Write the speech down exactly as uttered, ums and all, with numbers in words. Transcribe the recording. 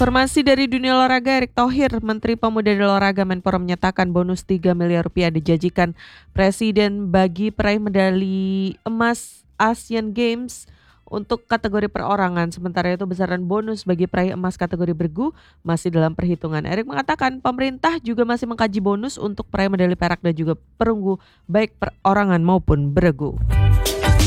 Informasi dari dunia olahraga, Erick Thohir, Menteri Pemuda dan Olahraga Menpora menyatakan bonus tiga miliar rupiah dijanjikan Presiden bagi peraih medali emas Asian Games untuk kategori perorangan. Sementara itu besaran bonus bagi peraih emas kategori bergu masih dalam perhitungan. Erick mengatakan pemerintah juga masih mengkaji bonus untuk peraih medali perak dan juga perunggu baik perorangan maupun bergu.